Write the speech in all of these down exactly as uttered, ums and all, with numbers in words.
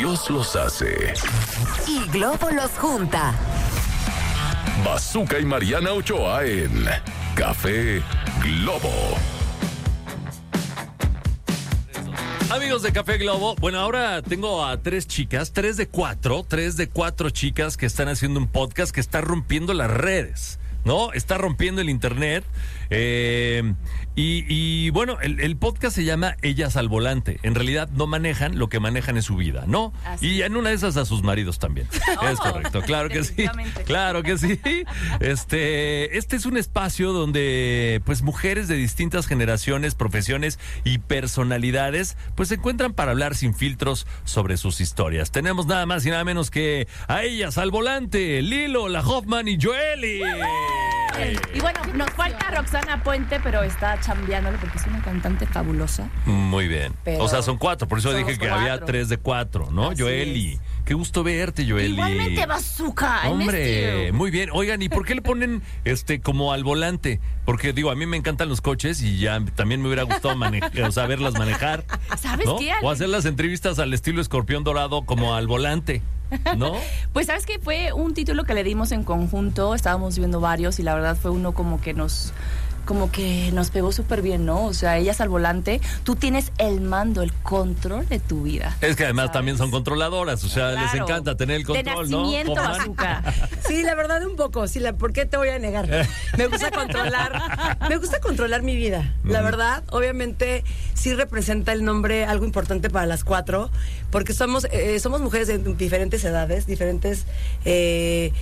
Dios los hace. Y Globo los junta. Bazooka y Mariana Ochoa en Café Globo. Amigos de Café Globo, bueno, ahora tengo a tres chicas, tres de cuatro, tres de cuatro chicas que están haciendo un podcast que está rompiendo las redes, ¿no? Está rompiendo el internet. Eh, y, y bueno, el, el podcast se llama Ellas al Volante. En realidad no manejan, lo que manejan es su vida, ¿no? Así y en una de esas a sus maridos también. Oh, es correcto, claro que sí. Claro que sí. Este, este es un espacio donde pues mujeres de distintas generaciones, profesiones y personalidades pues se encuentran para hablar sin filtros sobre sus historias. Tenemos nada más y nada menos que a Ellas al Volante, Lilo, la Hoffman y Joely. Y bueno, nos falta Roxana Puente, pero está chambeándolo porque es una cantante fabulosa. Muy bien. Pero o sea, son cuatro, por eso dije que cuatro. Había tres de cuatro, ¿no? Así Joely. Es. Qué gusto verte, Joely. Igualmente, Bazooka. Hombre, muy bien. Oigan, ¿y por qué le ponen este como al volante? Porque digo, a mí me encantan los coches y ya también me hubiera gustado manejar, o sea, verlas manejar. ¿Sabes ¿no? qué? O hacer las entrevistas al estilo Escorpión Dorado como al volante. ¿No? Pues sabes que fue un título que le dimos en conjunto, estábamos viendo varios y la verdad fue uno como que nos como que nos pegó súper bien, ¿no? O sea, Ellas al Volante, tú tienes el mando, el control de tu vida. Es que además ¿sabes? También son controladoras, o sea, claro, les encanta tener el control, de nacimiento, ¿no? Bazooka. Sí, la verdad un poco, sí, la, ¿por qué te voy a negar? Me gusta controlar, me gusta controlar mi vida, la verdad, obviamente sí representa el nombre algo importante para las cuatro, porque somos, eh, somos mujeres de diferentes edades, diferentes... Eh,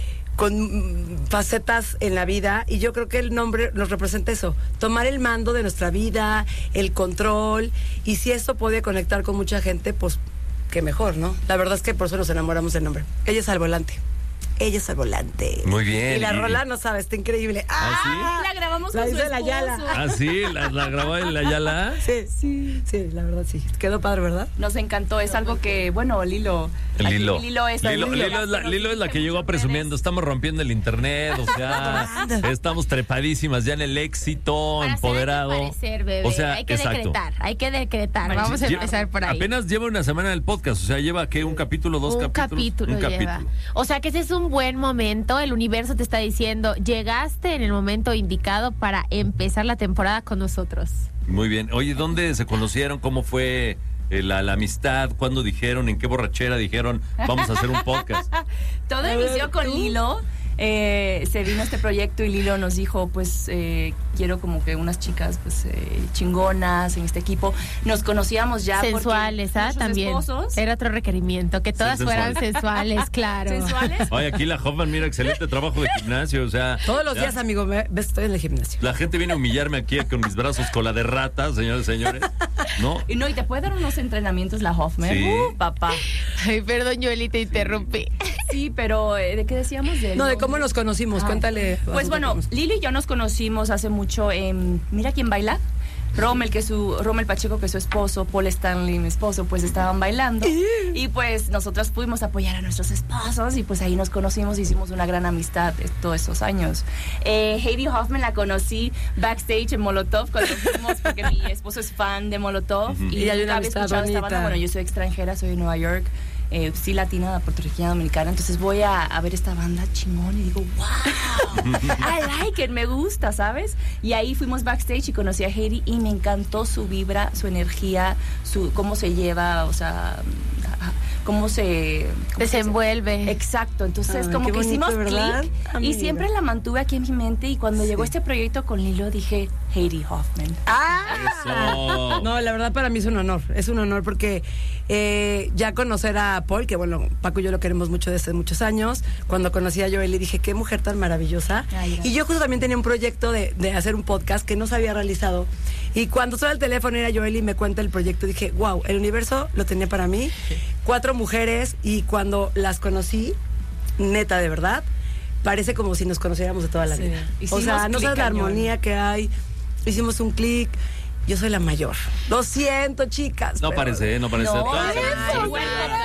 con facetas en la vida y yo creo que el nombre nos representa eso, tomar el mando de nuestra vida, el control, y si eso puede conectar con mucha gente, pues qué mejor, ¿no? La verdad es que por eso nos enamoramos del nombre. Ellas al volante. Ellas al volante. Muy bien. Y la rola, no sabes, está increíble. ¿Ah, sí? La grabamos la con su esposo. La Yala. ¿Ah, sí? ¿La, la grabó en la Yala? Sí, sí, sí, la verdad sí. Quedó padre, ¿verdad? Nos encantó, es algo que, bueno, Lilo... Lilo. Lilo es, Lilo, Lilo, Lilo es la, Lilo es la que llegó presumiendo. Estamos rompiendo el internet, o sea, estamos trepadísimas ya en el éxito, para empoderado. Parecer, bebé. O sea, hay que exacto. decretar, hay que decretar. Vamos a empezar por ahí. Apenas lleva una semana del podcast, o sea, lleva ¿qué? Un capítulo, dos un capítulos. Capítulo un lleva. capítulo. O sea que ese es un buen momento. El universo te está diciendo, llegaste en el momento indicado para empezar la temporada con nosotros. Muy bien. Oye, ¿dónde se conocieron? ¿Cómo fue eh, la, la amistad? ¿Cuándo dijeron? ¿En qué borrachera dijeron? Vamos a hacer un podcast. Todo inició con Lilo. Eh, se vino este proyecto y Lilo nos dijo, pues eh, quiero como que unas chicas pues eh, chingonas en este equipo. Nos conocíamos ya sensuales, ¿ah? También esposos, era otro requerimiento, que todas fueran sensuales, claro. Sensuales. Oye, aquí la Hoffman, mira, excelente trabajo de gimnasio, o sea. Todos los ya, días, amigo, ves, estoy en el gimnasio. La gente viene a humillarme aquí con mis brazos cola de rata, señores y señores, ¿no? Y no, y te puede dar unos entrenamientos la Hoffman. Sí. Uh, papá. Ay, perdón, Joely, te interrumpí. Sí, pero eh, ¿de qué decíamos? De no, de cómo nos conocimos, ah, cuéntale. Pues bueno, Lili y yo nos conocimos hace mucho en Mira quién baila. Rommel, que es su, Rommel Pacheco, que es su esposo, Paul Stanley, mi esposo, pues estaban bailando. Y pues nosotros pudimos apoyar a nuestros esposos y pues ahí nos conocimos, hicimos una gran amistad todos esos años. Eh, Heidi Hoffman la conocí backstage en Molotov cuando fuimos, porque mi esposo es fan de Molotov. Uh-huh. Y, y hay una amistad bonita. Banda. Bueno, yo soy extranjera, soy de Nueva York. Eh, sí, latina, puertorriqueña, dominicana. Entonces voy a, a ver esta banda chingón y digo, wow, I like it, me gusta, ¿sabes? Y ahí fuimos backstage y conocí a Heidi y me encantó su vibra, su energía, su cómo se lleva, o sea, cómo se... Cómo desenvuelve. Se Exacto, entonces Ay, como que bonito, hicimos clic y siempre la mantuve aquí en mi mente y cuando sí. llegó este proyecto con Lilo dije, Heidi Hoffman. ¡Ah! Eso. No, la verdad para mí es un honor, es un honor porque eh, ya conocer a Paul, que bueno, Paco y yo lo queremos mucho desde muchos años, cuando conocí a Joely dije, qué mujer tan maravillosa. Ay, y yo justo también tenía un proyecto de, de hacer un podcast que no se había realizado y cuando suena el teléfono era Joely y me cuenta el proyecto, dije, wow, el universo lo tenía para mí, cuatro mujeres y cuando las conocí, neta de verdad, parece como si nos conociéramos de toda la sí. vida. Hicimos o sea, no sabes la armonía que hay, hicimos un clic. Yo soy la mayor. Lo siento, chicas. No pero... parece, ¿eh? No parece. No, ay, bueno, power,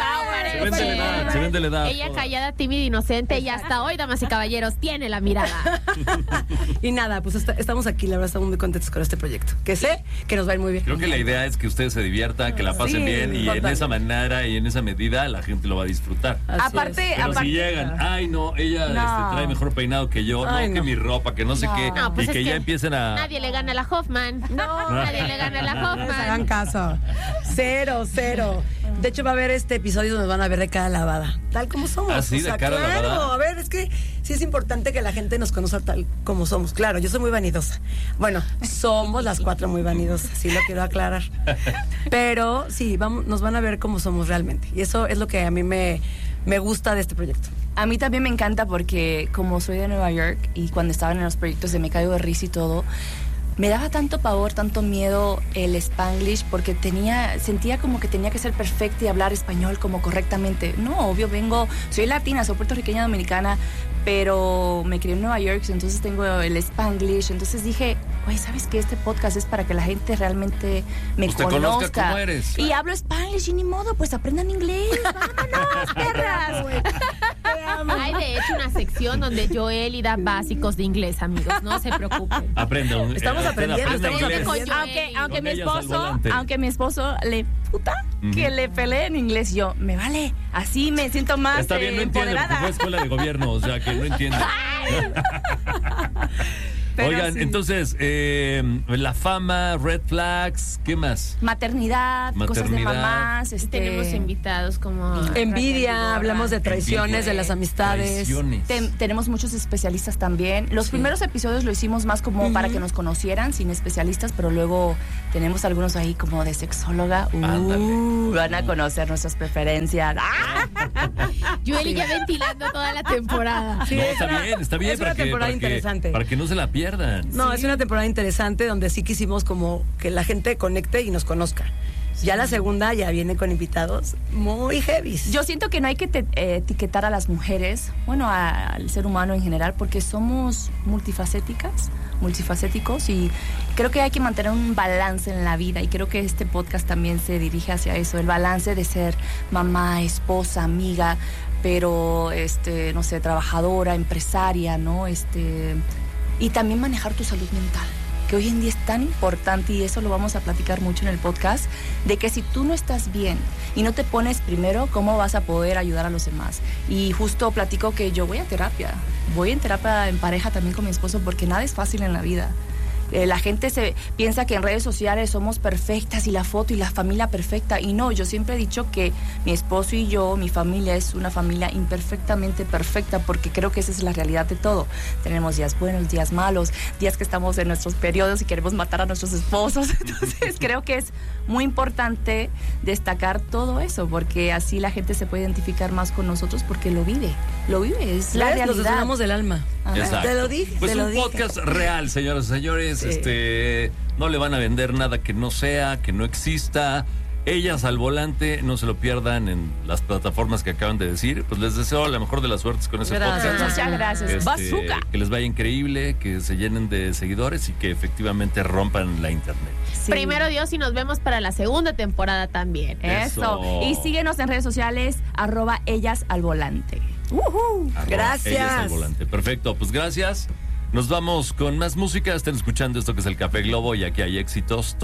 Se ven de la edad, se ven de la edad. Ella callada, tímida, inocente y hasta hoy, damas y caballeros, tiene la mirada. Y nada, pues está- estamos aquí, la verdad estamos muy contentos con este proyecto. Que sé que nos va a ir muy bien. Creo que la idea es que ustedes se diviertan, que la pasen Sí, bien y en total. esa manera y en esa medida la gente lo va a disfrutar. Así Aparte, es. Pero aparte. si llegan, ay no, ella No. este, trae mejor peinado que yo, Ay, no, que no. mi ropa, que no sé No. qué, No, pues y es que ya que empiecen a... Nadie le gana a la Hoffman. No, nadie le gana a la No les hagan Hoffman. caso. Cero, cero. De hecho, va a haber este episodio donde van a ver de cara lavada. Tal como somos. ¿Ah, sí? O sea, ¿De cara claro. lavada? A ver, es que sí es importante que la gente nos conozca tal como somos. Claro, yo soy muy vanidosa. Bueno, somos las cuatro muy vanidosas, sí lo quiero aclarar. Pero sí, vamos, nos van a ver como somos realmente. Y eso es lo que a mí me, me gusta de este proyecto. A mí también me encanta porque como soy de Nueva York y cuando estaban en los proyectos de Me Caigo de Risa y todo, me daba tanto pavor, tanto miedo el Spanglish porque tenía, sentía como que tenía que ser perfecta y hablar español como correctamente. No, obvio, vengo, soy latina, soy puertorriqueña dominicana, pero me crié en Nueva York, entonces tengo el Spanglish. Entonces dije, güey, ¿sabes qué? Este podcast es para que la gente realmente me Pues te conozca. conozca cómo eres. Y hablo Spanglish y ni modo, pues aprendan inglés. ¡Vámonos, perras! Hay de hecho una sección donde Joel y da básicos de inglés, amigos. No se preocupen. Aprendan. Estamos eh, aprendiendo, aprendan estamos inglés. aprendiendo. Aunque, aunque Con mi ellas al esposo, volante. aunque mi esposo le puta que le pelee en inglés, yo me vale, así me siento más Está bien, eh, no entiende porque empoderada. fue escuela de gobierno, o sea que no entiende. Pero Oigan, sí. entonces, eh, la fama, red flags, ¿qué más? Maternidad, cosas de Maternidad. mamás, este, Tenemos invitados como Envidia, hablamos de traiciones, Envidia. de las amistades. Traiciones. Ten- tenemos muchos especialistas también. Los primeros episodios lo hicimos más como para que nos conocieran, sin especialistas, pero luego tenemos algunos ahí como de sexóloga. Uh, Ándale. van a conocer nuestras preferencias. ¡Ah! Joel y ya ventilando toda la temporada. Sí, No, es está una- bien, está bien. es una para que- temporada para que- interesante. Para que no se la pierdan. No, es una temporada interesante donde sí quisimos como que la gente conecte y nos conozca. Ya la segunda ya viene con invitados muy heavies. Yo siento que no hay que te- eh, etiquetar a las mujeres, bueno, a- al ser humano en general, porque somos multifacéticas, multifacéticos y creo que hay que mantener un balance en la vida y creo que este podcast también se dirige hacia eso, el balance de ser mamá, esposa, amiga, pero, este, no sé, trabajadora, empresaria, ¿no? Este, y también manejar tu salud mental, que hoy en día es tan importante y eso lo vamos a platicar mucho en el podcast, de que si tú no estás bien y no te pones primero, ¿cómo vas a poder ayudar a los demás? Y justo platico que yo voy a terapia, voy en terapia en pareja también con mi esposo porque nada es fácil en la vida. Eh, la gente se piensa que en redes sociales somos perfectas y la foto y la familia perfecta y no, yo siempre he dicho que mi esposo y yo, mi familia es una familia imperfectamente perfecta porque creo que esa es la realidad de todo. Tenemos días buenos, días malos, días que estamos en nuestros periodos y queremos matar a nuestros esposos, entonces creo que es muy importante destacar todo eso porque así la gente se puede identificar más con nosotros porque lo vive, lo vive, es la ¿Ves? Nos realidad. desnudamos del alma. Ajá. Exacto. Te lo dije, Pues te lo un dije. podcast real, señoras y señores. Sí. Este, no le van a vender nada que no sea, que no exista. Ellas al volante, no se lo pierdan en las plataformas que acaban de decir. Pues les deseo la mejor de las suertes con ese Gracias. podcast. Muchas gracias. Este, Bazooka. que les vaya increíble, que se llenen de seguidores y que efectivamente rompan la internet. Sí. Primero Dios y nos vemos para la segunda temporada también. Eso. Eso. Y síguenos en redes sociales, arroba ellas al volante. Arroba Gracias. Ellas al volante. Perfecto, pues gracias. Nos vamos con más música. Estén escuchando esto que es el Café Globo y aquí hay éxitos.